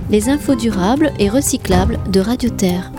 les infos durables et recyclables de Radio Terre.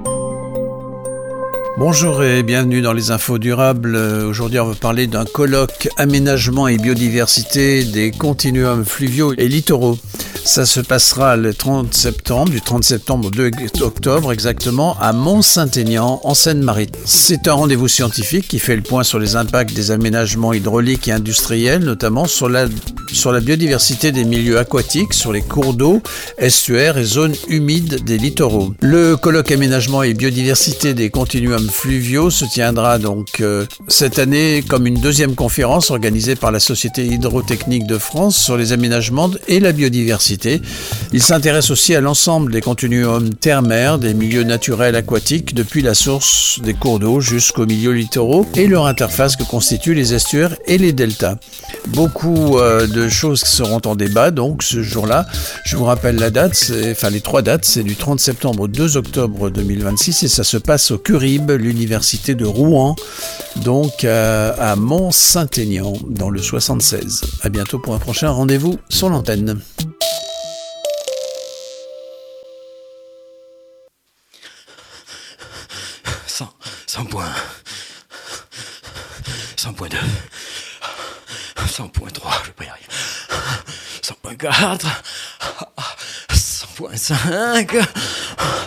Bonjour et bienvenue dans les infos durables. Aujourd'hui, on va parler d'un colloque aménagement et biodiversité des continuums fluviaux et littoraux. Ça se passera le 30 septembre, du 30 septembre au 2 octobre exactement, à Mont-Saint-Aignan, en Seine-Maritime. C'est un rendez-vous scientifique qui fait le point sur les impacts des aménagements hydrauliques et industriels, notamment sur la biodiversité des milieux aquatiques, sur les cours d'eau, estuaires et zones humides des littoraux. Le colloque aménagement et biodiversité des continuums fluviaux se tiendra donc cette année comme une deuxième conférence organisée par la Société hydrotechnique de France sur les aménagements et la biodiversité. Il s'intéresse aussi à l'ensemble des continuums terre-mer, des milieux naturels aquatiques, depuis la source des cours d'eau jusqu'aux milieux littoraux et leur interface que constituent les estuaires et les deltas. Beaucoup de choses seront en débat donc ce jour-là. Je vous rappelle la date, les trois dates, c'est du 30 septembre au 2 octobre 2026 et ça se passe au CURIB, l'université de Rouen, donc à Mont-Saint-Aignan dans le 76. À bientôt pour un prochain rendez-vous sur l'antenne. Point 100.2 100.3, je vais pas y arriver. 100.4 100.5